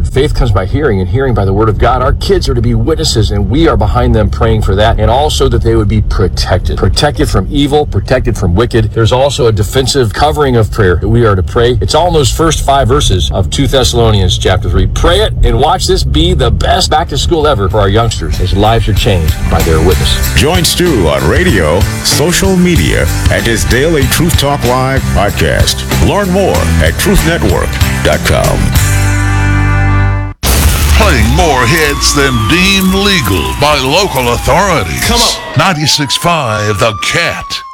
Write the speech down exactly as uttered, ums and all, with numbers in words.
word. Faith comes by hearing, and hearing by the word of God. Our kids are to be witnesses, and we are behind them praying for that, and also that they would be protected. Protected from evil, protected from wicked. There's also a defensive covering of prayer that we are to pray. It's all in those first five verses of Second Thessalonians chapter three. Pray it, and watch this be the best back to school ever for our youngsters as lives are changed by their witness. Join Stu on radio, social media, and his daily Truth Talk Live podcast. Learn more at truth network dot com. Playing more hits than deemed legal by local authorities. Come on. ninety-six point five The Cat.